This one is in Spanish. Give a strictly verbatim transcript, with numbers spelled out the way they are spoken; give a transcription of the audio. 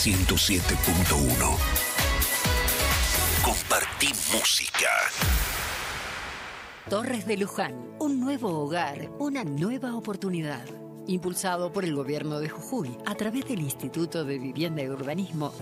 ciento siete punto uno. Compartí música. Torres de Luján, un nuevo hogar, una nueva oportunidad. Impulsado por el gobierno de Jujuy a través del Instituto de Vivienda y Urbanismo,